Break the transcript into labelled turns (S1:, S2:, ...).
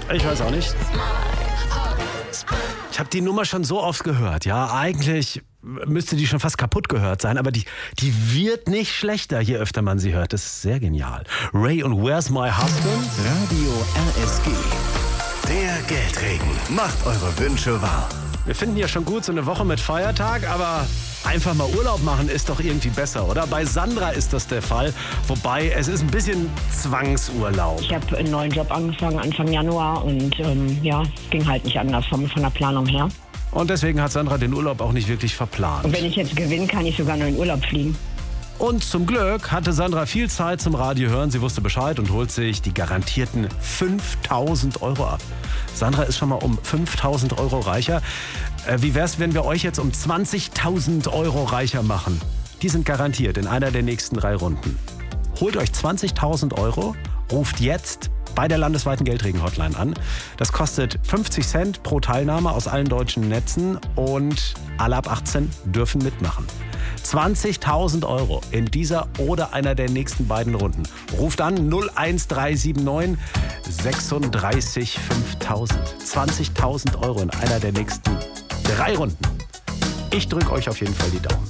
S1: Ich weiß auch nicht. Ich habe die Nummer schon so oft gehört. Ja, eigentlich müsste die schon fast kaputt gehört sein, aber die wird nicht schlechter, je öfter man sie hört. Das ist sehr genial. Ray und Where's My Husband?
S2: Radio RSG. Der Geldregen macht eure Wünsche wahr.
S1: Wir finden ja schon gut so eine Woche mit Feiertag, aber einfach mal Urlaub machen ist doch irgendwie besser, oder? Bei Sandra ist das der Fall, wobei es ist ein bisschen Zwangsurlaub.
S3: Ich habe einen neuen Job angefangen Anfang Januar und ging halt nicht anders von der Planung her.
S1: Und deswegen hat Sandra den Urlaub auch nicht wirklich verplant.
S3: Und wenn ich jetzt gewinne, kann ich sogar noch in Urlaub fliegen.
S1: Und zum Glück hatte Sandra viel Zeit zum Radio hören. Sie wusste Bescheid und holt sich die garantierten 5.000 Euro ab. Sandra ist schon mal um 5.000 Euro reicher. Wie wär's, wenn wir euch jetzt um 20.000 Euro reicher machen? Die sind garantiert in einer der nächsten 3 Runden. Holt euch 20.000 Euro, ruft jetzt bei der landesweiten Geldregen-Hotline an. Das kostet 50 Cent pro Teilnahme aus allen deutschen Netzen und alle ab 18 dürfen mitmachen. 20.000 Euro in dieser oder einer der nächsten beiden Runden. Ruft an 01379 36 5000. 20.000 Euro in einer der nächsten 3 Runden. Ich drücke euch auf jeden Fall die Daumen.